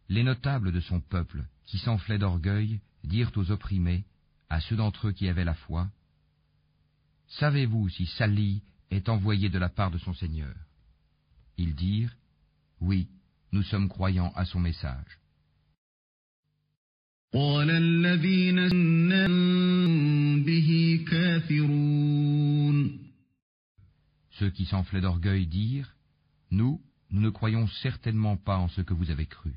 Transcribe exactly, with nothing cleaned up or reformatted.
Les notables de son peuple, qui s'enflaient d'orgueil, dirent aux opprimés, à ceux d'entre eux qui avaient la foi, « Savez-vous si Salih est envoyé de la part de son Seigneur ?» Ils dirent, « Oui, nous sommes croyants à son message. » Ceux qui s'enflaient d'orgueil dirent, « Nous, nous ne croyons certainement pas en ce que vous avez cru. »